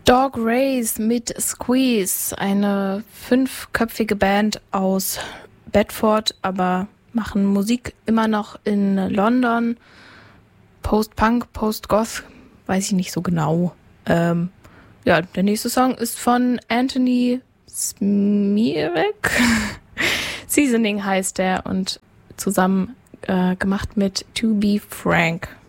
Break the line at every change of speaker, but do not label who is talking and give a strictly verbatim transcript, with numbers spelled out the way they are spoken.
Dog Race mit Squeeze, eine fünfköpfige Band aus Bedford, aber machen Musik immer noch in London. Post-Punk, Post-Goth, weiß ich nicht so genau. Ähm, ja, der nächste Song ist von Anthony Smirek. Seasoning heißt der und zusammen äh, gemacht mit To Be Frank.